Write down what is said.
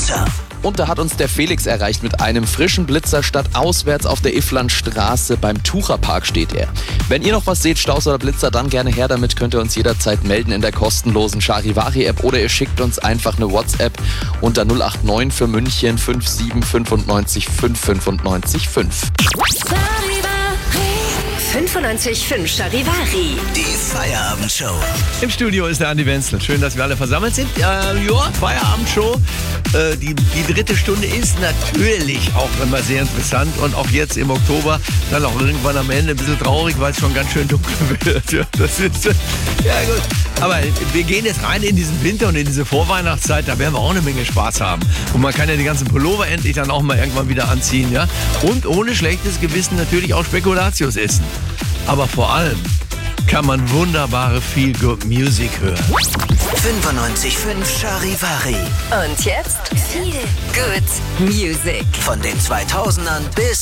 Blitzer. Und da hat uns der Felix erreicht mit einem frischen Blitzer. Statt auswärts auf der Ifflandstraße beim Tucherpark steht er. Wenn ihr noch was seht, Staus oder Blitzer, dann gerne her damit. Könnt ihr uns jederzeit melden in der kostenlosen Charivari-App oder ihr schickt uns einfach eine WhatsApp unter 089 für München 5795 595 5. 95.5 Charivari. Die Feierabendshow. Im Studio ist der Andi Wenzel. Schön, dass wir alle versammelt sind. Feierabendshow. Die dritte Stunde ist natürlich auch immer sehr interessant und auch jetzt im Oktober dann auch irgendwann am Ende ein bisschen traurig, weil es schon ganz schön dunkel wird. Ja, das ist, ja gut. Aber wir gehen jetzt rein in diesen Winter und in diese Vorweihnachtszeit, da werden wir auch eine Menge Spaß haben. Und man kann ja die ganzen Pullover endlich dann auch mal irgendwann wieder anziehen, ja. Und ohne schlechtes Gewissen natürlich auch Spekulatius essen. Aber vor allem kann man wunderbare Feel-Good-Music hören. 95.5 Charivari. Und jetzt viel Good Music. Von den 2000ern bis